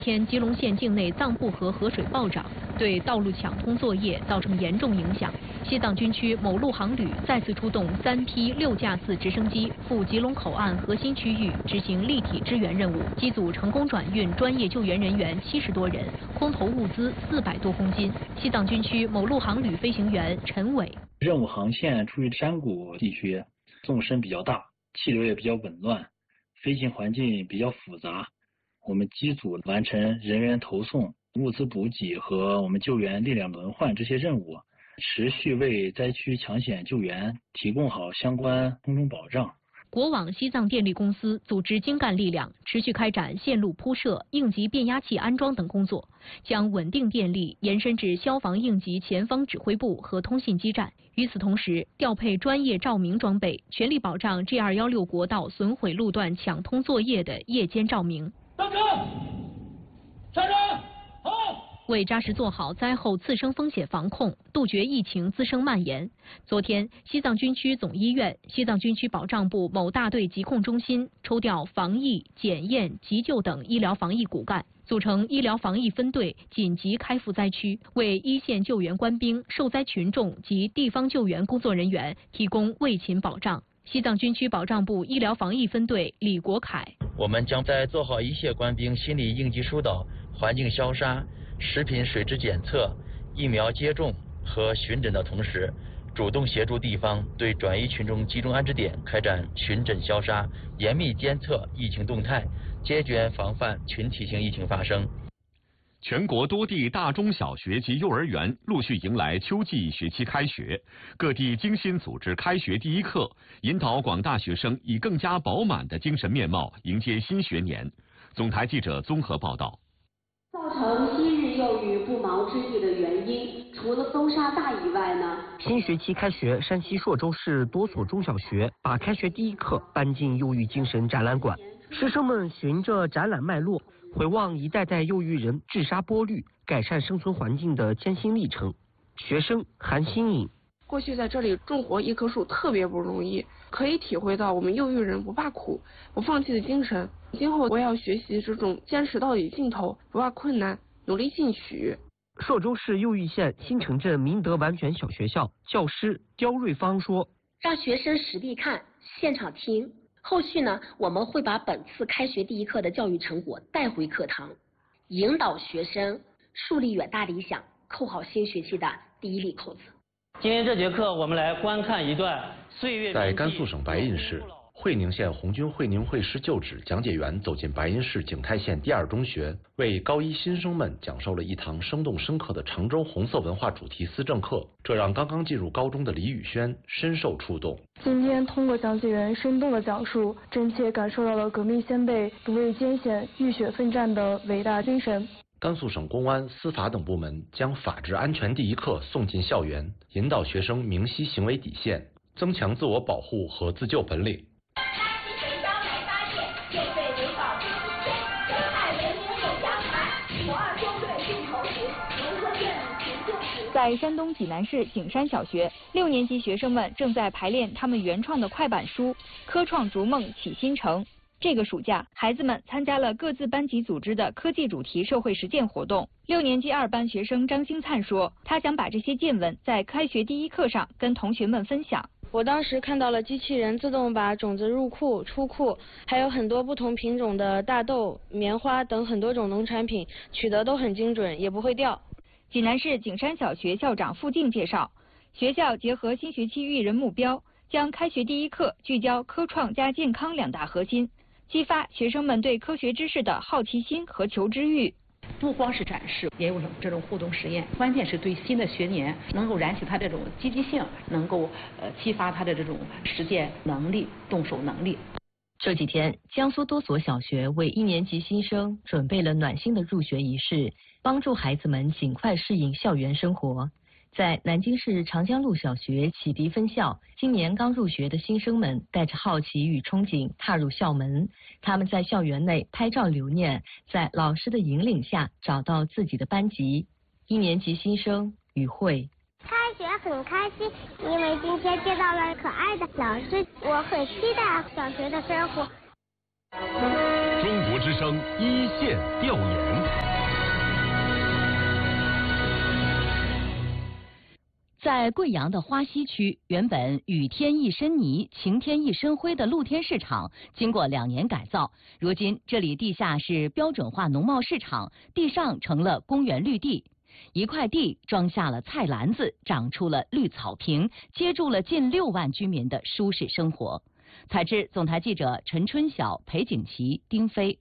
天，吉隆县境内藏布河河水暴涨，对道路抢通作业造成严重影响。西藏军区某路航旅再次出动3批6架次直升机赴吉隆口岸核心区域执行立体支援任务，机组成功转运专业救援人员70多人，空投物资400多公斤。西藏军区某路航旅飞行员陈伟： 任务航线处于山谷地区，纵深比较大，气流也比较紊乱，飞行环境比较复杂。我们机组完成人员投送、物资补给和我们救援力量轮换这些任务，持续为灾区抢险救援提供好相关空中保障。 国网西藏电力公司组织精干力量，持续开展线路铺设、应急变压器安装等工作，将稳定电力延伸至消防应急前方指挥部和通信基站。与此同时，调配专业照明装备，全力保障 G216 国道损毁路段抢通作业的夜间照明。 上车，上车，好。 为扎实做好灾后次生风险防控，杜绝疫情滋生蔓延，昨天，西藏军区总医院、西藏军区保障部某大队疾控中心抽调防疫、检验、急救等医疗防疫骨干，组成医疗防疫分队，紧急开赴灾区，为一线救援官兵、受灾群众及地方救援工作人员提供卫勤保障。西藏军区保障部医疗防疫分队李国凯： 我们将在做好一线官兵心理应急疏导、环境消杀、食品水质检测、疫苗接种和巡诊的同时，主动协助地方对转移群众集中安置点开展巡诊消杀，严密监测疫情动态，坚决防范群体性疫情发生。 全国多地大中小学及幼儿园陆续迎来秋季学期开学，各地精心组织开学第一课，引导广大学生以更加饱满的精神面貌迎接新学年。总台记者综合报道。 造成昔日幼育不毛之地的原因，除了风沙大以外呢？ 新学期开学，山西朔州市多所中小学把开学第一课搬进幼育精神展览馆，师生们循着展览脉络，回望一代代幼育人治沙剥绿、改善生存环境的艰辛历程。学生韩新颖： 过去在这里种活一棵树特别不容易，可以体会到我们幼育人不怕苦、不放弃的精神。今后我也要学习这种坚持到底尽头、不怕困难、努力进取。 朔州市右峪县新城镇明德完全小学校教师刁瑞芳说： 让学生实地看、现场听，后续呢，我们会把本次开学第一课的教育成果带回课堂，引导学生树立远大理想，扣好新学期的第一粒扣子。 今天这节课，我们来观看一段岁月。 在甘肃省白银市，会宁县红军会宁会师旧址讲解员走进白银市景泰县第二中学，为高一新生们讲授了一堂生动深刻的常州红色文化主题思政课，这让刚刚进入高中的李宇轩深受触动。 今天通过讲解员生动的讲述，真切感受到了革命先辈不畏艰险、浴血奋战的伟大精神。 甘肃省公安、司法等部门将法治安全第一课送进校园，引导学生明晰行为底线，增强自我保护和自救本领。 在山东济南市景山小学，6年级学生们正在排练他们原创的快板书《科创逐梦启新城》。这个暑假，孩子们参加了各自班级组织的科技主题社会实践活动。6年级2班学生张兴灿说，他想把这些见闻在开学第一课上跟同学们分享。 我当时看到了机器人自动把种子入库、出库，还有很多不同品种的大豆、棉花等很多种农产品，取得都很精准，也不会掉。 济南市景山小学校长付静介绍，学校结合新学期育人目标，将开学第一课聚焦科创加健康2大核心，激发学生们对科学知识的好奇心和求知欲。 不光是展示，也有这种互动实验，关键是对新的学年能够燃起他这种积极性，能够激发他的这种实践能力、动手能力。 这几天，江苏多所小学为1年级新生准备了暖心的入学仪式，帮助孩子们尽快适应校园生活。在南京市长江路小学启迪分校，今年刚入学的新生们带着好奇与憧憬踏入校门，他们在校园内拍照留念，在老师的引领下找到自己的班级。1年级新生宇慧： 开学很开心，因为今天见到了可爱的老师，我很期待小学的生活。 中国之声一线调研。 在贵阳的花溪区，原本雨天一身泥，晴天一身灰的露天市场，经过2年改造，如今这里地下是标准化农贸市场，地上成了公园绿地。一块地装下了菜篮子，长出了绿草坪，接住了近6万居民的舒适生活。采制总台记者陈春晓、裴景琦、丁飞。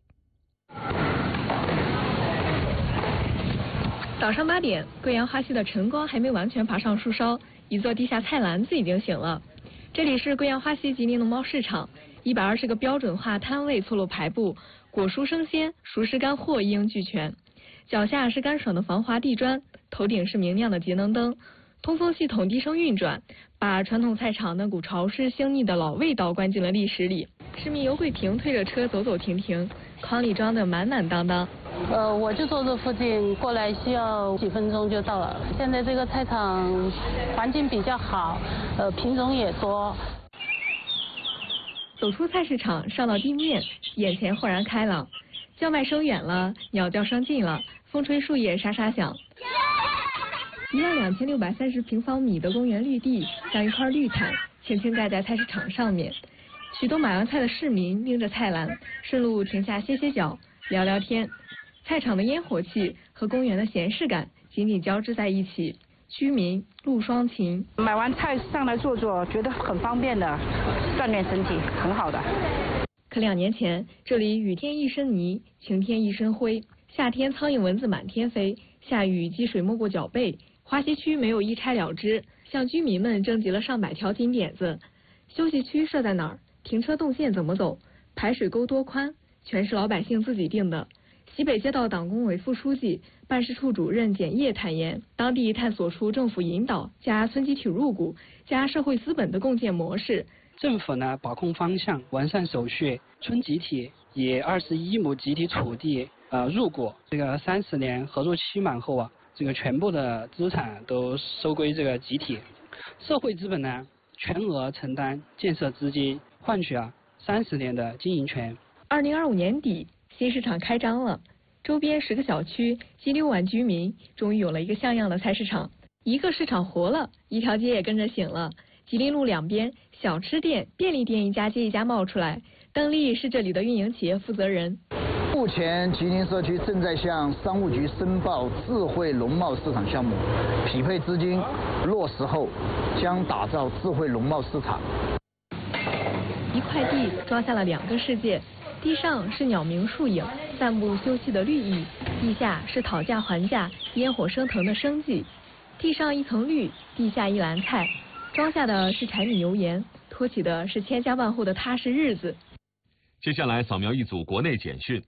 早上8点，贵阳花溪的晨光还没完全爬上树梢，一座地下菜篮子已经醒了。这里是贵阳花溪吉林农贸市场，120个标准化摊位错落排布，果蔬生鲜、熟食干货一应俱全。脚下是干爽的防滑地砖，头顶是明亮的节能灯，通风系统低声运转，把传统菜场那股潮湿腥腻的老味道关进了历史里。市民尤桂平推着车走走停停，筐里装的满满当当。 我就住这附近，过来需要几分钟就到了。现在这个菜场环境比较好，品种也多。 走出菜市场，上到地面，眼前豁然开朗，叫卖声远了，鸟叫声近了，风吹树叶沙沙响。12630平方米的公园绿地，像一块绿毯，轻轻盖在菜市场上面。许多买完菜的市民拎着菜篮，顺路停下歇歇脚，聊聊天。菜场的烟火气和公园的闲适感紧紧交织在一起，居民路双情。 买完菜上来坐坐，觉得很方便的，锻炼身体，很好的。 可2年前，这里雨天一身泥，晴天一身灰，夏天苍蝇蚊子满天飞，下雨积水没过脚背。花溪区没有一拆了之，向居民们征集了上百条金点子。休息区设在哪儿？停车动线怎么走？排水沟多宽？全是老百姓自己定的。西北街道党工委副书记、办事处主任简烨坦言，当地探索出政府引导加村集体入股加社会资本的共建模式。 政府呢把控方向，完善手续，村集体以21亩集体土地入股，这个30年合作期满后啊，这个全部的资产都收归这个集体。社会资本呢全额承担建设资金，换取30年的经营权。 2025年底，新市场开张了，周边10个小区近6万居民终于有了一个像样的菜市场。一个市场活了，一条街也跟着醒了。吉林路两边，小吃店、便利店一家接一家冒出来。邓丽是这里的运营企业负责人。 目前吉林社区正在向商务局申报智慧农贸市场项目，匹配资金落实后，将打造智慧农贸市场。 一块地装下了2个世界。地上是鸟鸣树影，散步休憩的绿意；地下是讨价还价、烟火升腾的生计。地上一层绿，地下一篮菜，装下的是柴米油盐，托起的是千家万户的踏实日子。 接下来扫描一组国内简讯。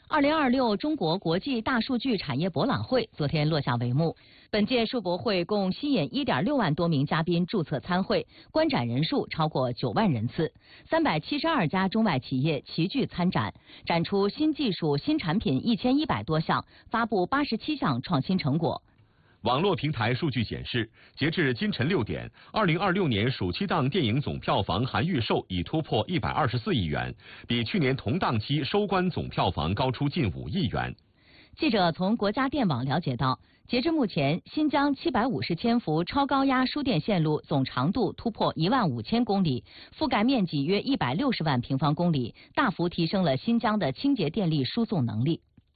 2026中国国际大数据产业博览会昨天落下帷幕。本届数博会共吸引1.6万多名嘉宾注册参会，观展人数超过9万人次，372家中外企业齐聚参展，展出新技术、新产品1100多项，发布87项创新成果。 网络平台数据显示，截至今晨6点，2026年暑期档电影总票房含预售已突破124亿元，比去年同档期收官总票房高出近5亿元。 记者从国家电网了解到，截至目前，新疆750千伏超高压输电线路总长度突破15000公里，覆盖面积约160万平方公里，大幅提升了新疆的清洁电力输送能力。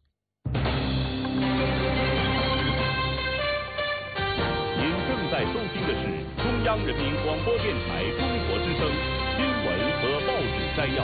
在收听的是中央人民广播电台中国之声新闻和报纸摘要。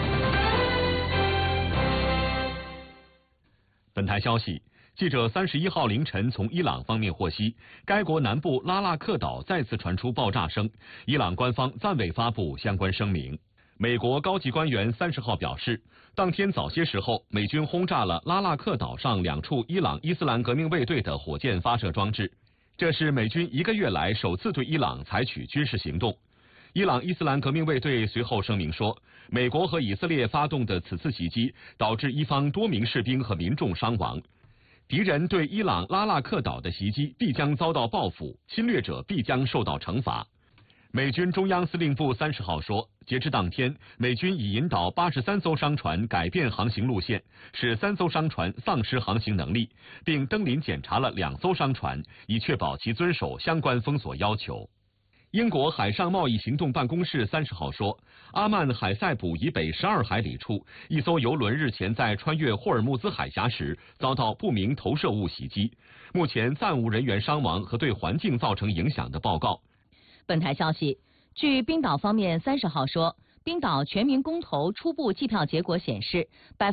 本台消息，记者31号凌晨从伊朗方面获悉，该国南部拉腊克岛再次传出爆炸声，伊朗官方暂未发布相关声明。美国高级官员30号表示，当天早些时候，美军轰炸了拉腊克岛上2处伊朗伊斯兰革命卫队的火箭发射装置。这是美军1个月来首次对伊朗采取军事行动。伊朗伊斯兰革命卫队随后声明说，美国和以色列发动的此次袭击导致一方多名士兵和民众伤亡。敌人对伊朗拉腊克岛的袭击必将遭到报复，侵略者必将受到惩罚。 美军中央司令部30号说，截至当天，美军已引导83艘商船改变航行路线，使3艘商船丧失航行能力，并登临检查了2艘商船，以确保其遵守相关封锁要求。英国海上贸易行动办公室30号说，阿曼海塞卜以北12海里处，一艘邮轮日前在穿越霍尔木兹海峡时遭到不明投射物袭击，目前暂无人员伤亡和对环境造成影响的报告。 本台消息，据冰岛方面30号说，冰岛全民公投初步计票结果显示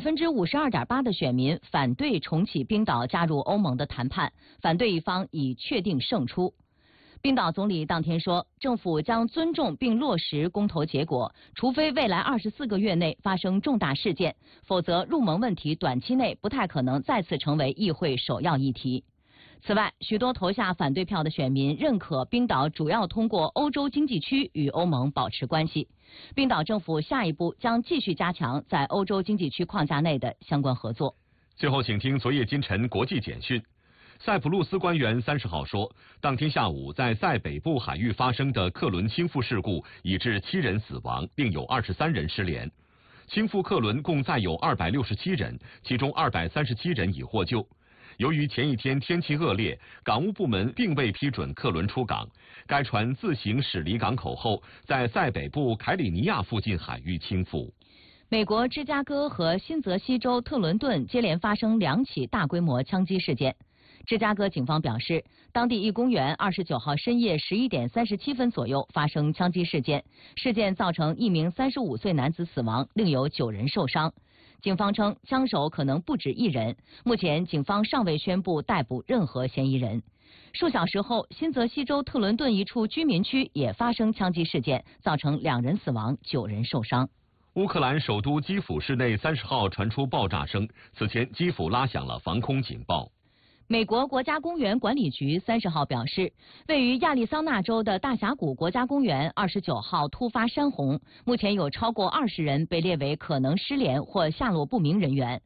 ，52.8%的选民反对重启冰岛加入欧盟的谈判，反对一方已确定胜出。冰岛总理当天说，政府将尊重并落实公投结果，除非未来24个月内发生重大事件，否则入盟问题短期内不太可能再次成为议会首要议题。此外，许多投下反对票的选民认可冰岛主要通过欧洲经济区与欧盟保持关系。冰岛政府下一步将继续加强在欧洲经济区框架内的相关合作。 最后，请听昨夜今晨国际简讯。塞浦路斯官员30号说，当天下午在塞北部海域发生的客轮倾覆事故已致7人死亡，另有23人失联。倾覆客轮共载有267人，其中237人已获救。由于前一天天气恶劣，港务部门并未批准客轮出港，该船自行驶离港口后，在塞北部凯里尼亚附近海域倾覆。 美国芝加哥和新泽西州特伦顿接连发生2起大规模枪击事件。芝加哥警方表示，当地一公园29号深夜11点37分左右发生枪击事件，事件造成一名35岁男子死亡，另有9人受伤。警方称，枪手可能不止1人，目前警方尚未宣布逮捕任何嫌疑人。数小时后，新泽西州特伦顿一处居民区也发生枪击事件，造成2人死亡，9人受伤。 乌克兰首都基辅市内30号传出爆炸声，此前基辅拉响了防空警报。 美国国家公园管理局30号表示，位于亚利桑那州的大峡谷国家公园29号突发山洪，目前有超过20人被列为可能失联或下落不明人员。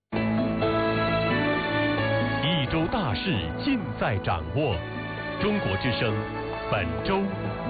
一周大事尽在掌握，中国之声本周。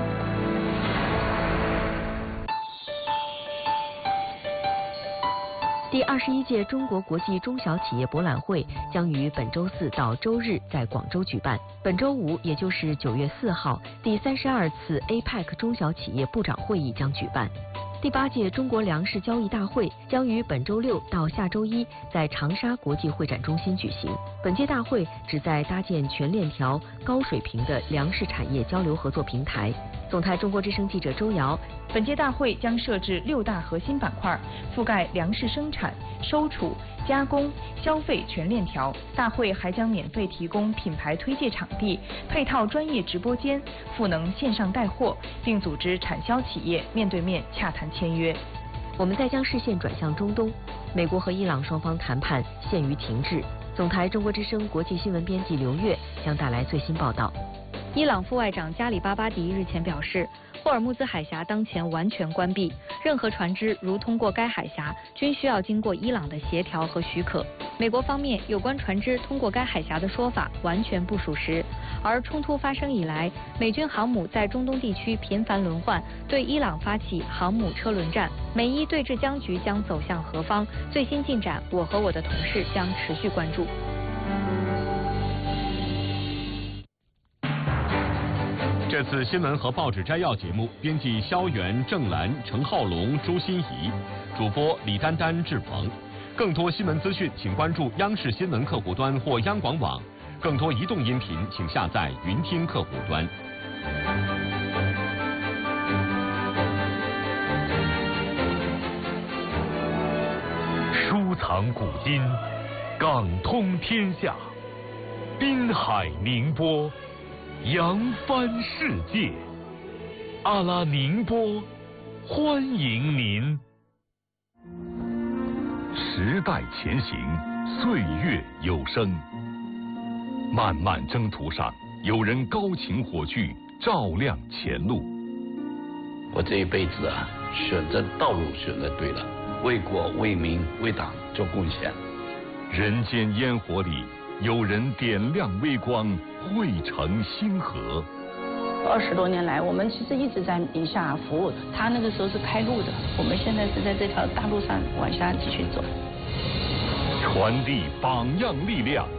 第21届中国国际中小企业博览会将于本周4到周日在广州举办。本周5，也就是9月4号，第32次 APEC 中小企业部长会议将举办。第8届中国粮食交易大会将于本周6到下周1在长沙国际会展中心举行。本届大会旨在搭建全链条、高水平的粮食产业交流合作平台。总台中国之声记者周瑶。 本届大会将设置6大核心板块，覆盖粮食生产、收储、加工、消费全链条。大会还将免费提供品牌推介场地、配套专业直播间，赋能线上带货，并组织产销企业面对面洽谈签约。 我们再将视线转向中东，美国和伊朗双方谈判陷于停滞。总台中国之声国际新闻编辑刘月将带来最新报道。 伊朗副外长加里巴巴迪日前表示，霍尔木兹海峡当前完全关闭，任何船只如通过该海峡均需要经过伊朗的协调和许可。美国方面有关船只通过该海峡的说法完全不属实，而冲突发生以来，美军航母在中东地区频繁轮换，对伊朗发起航母车轮战。美伊对峙僵局将走向何方？最新进展，我和我的同事将持续关注。 这次新闻和报纸摘要节目，编辑肖元、郑兰、程浩龙、朱欣怡，主播李丹丹、志鹏。更多新闻资讯，请关注央视新闻客户端或央广网。更多移动音频，请下载云听客户端。 书藏古今，港通天下，滨海宁波，扬帆世界。阿拉宁波，欢迎您。时代前行，岁月有声。漫漫征途上，有人高擎火炬，照亮前路。 我这一辈子啊，选择道路选择对了，为国为民为党做贡献。 人间烟火里，有人点亮微光，汇成星河。 20多年来，我们其实一直在宁夏服务。他那个时候是开路的，我们现在是在这条大路上往下继续走。 传递榜样力量，